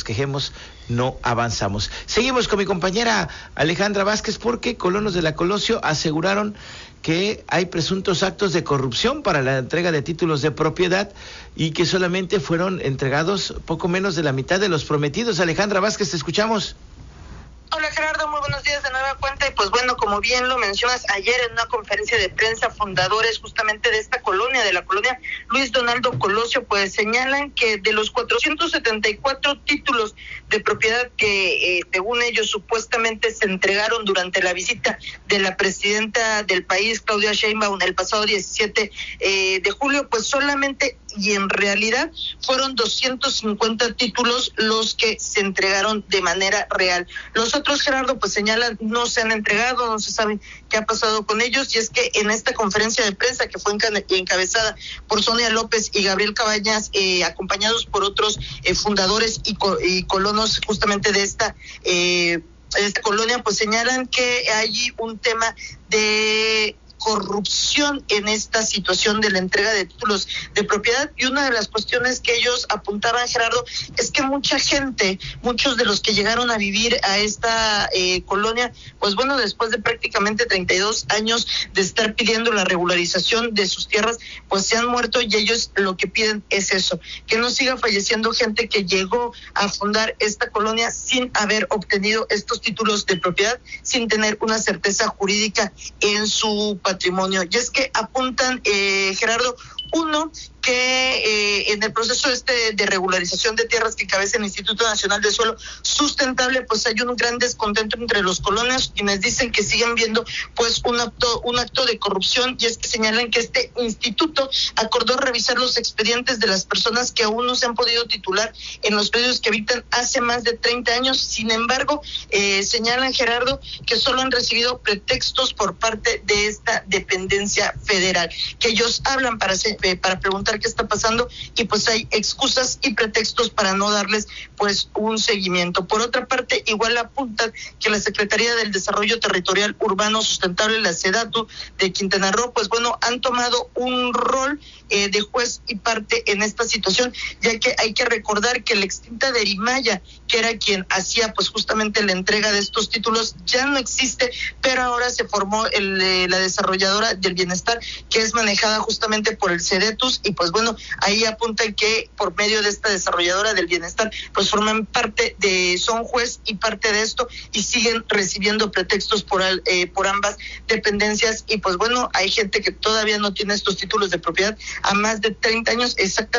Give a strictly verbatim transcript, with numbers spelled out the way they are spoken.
nos quejemos, no avanzamos. Seguimos con mi compañera Alejandra Vázquez, porque colonos de la Colosio aseguraron que hay presuntos actos de corrupción para la entrega de títulos de propiedad y que solamente fueron entregados poco menos de la mitad de los prometidos. Alejandra Vázquez, te escuchamos. Hola Gerardo, muy buenos días de nueva cuenta. Y pues bueno, como bien lo mencionas, ayer en una conferencia de prensa, fundadores justamente de esta colonia, de la colonia Luis Donaldo Colosio, pues señalan que de los cuatrocientos setenta y cuatro títulos de propiedad que eh, según ellos supuestamente se entregaron durante la visita de la presidenta del país, Claudia Sheinbaum, el pasado diecisiete eh, de julio, pues solamente y en realidad fueron doscientos cincuenta títulos los que se entregaron de manera real. Los otros, Gerardo, pues señalan no se han entregado, no se sabe qué ha pasado con ellos, y es que en esta conferencia de prensa que fue encabezada por Sonia López y Gabriel Cabañas, eh, acompañados por otros eh, fundadores y, co- y colonos justamente de esta eh, de esta colonia, pues señalan que hay un tema de corrupción en esta situación de la entrega de títulos de propiedad, y una de las cuestiones que ellos apuntaban, Gerardo, es que mucha gente, muchos de los que llegaron a vivir a esta eh, colonia, pues bueno, después de prácticamente treinta y dos años de estar pidiendo la regularización de sus tierras, pues se han muerto, y ellos lo que piden es eso, que no siga falleciendo gente que llegó a fundar esta colonia sin haber obtenido estos títulos de propiedad, sin tener una certeza jurídica en su patrimonio. Y es que apuntan, eh, Gerardo, uno, que eh, en el proceso este de regularización de tierras que cabeza el Instituto Nacional de Suelo Sustentable, pues hay un gran descontento entre los colonos, quienes dicen que siguen viendo pues un acto, un acto de corrupción, y es que señalan que este instituto acordó revisar los expedientes de las personas que aún no se han podido titular en los predios que habitan hace más de treinta años. Sin embargo, eh, señalan, Gerardo, que solo han recibido pretextos por parte de esta dependencia federal, que ellos hablan para, eh, para preguntar qué está pasando, y pues hay excusas y pretextos para no darles pues un seguimiento. Por otra parte, igual apuntan que la Secretaría del Desarrollo Territorial Urbano Sustentable, la SEDATU de Quintana Roo, pues bueno, han tomado un rol eh, de juez y parte en esta situación, ya que hay que recordar que la extinta Derimaya, que era quien hacía pues justamente la entrega de estos títulos, ya no existe, pero ahora se formó el, eh, la desarrolladora del bienestar, que es manejada justamente por el CEDETUS, y pues bueno, ahí apuntan que por medio de esta desarrolladora del bienestar, pues forman parte de, son juez y parte de esto, y siguen recibiendo pretextos por, eh, por ambas dependencias, y pues bueno, hay gente que todavía no tiene estos títulos de propiedad a más de treinta años, exactamente.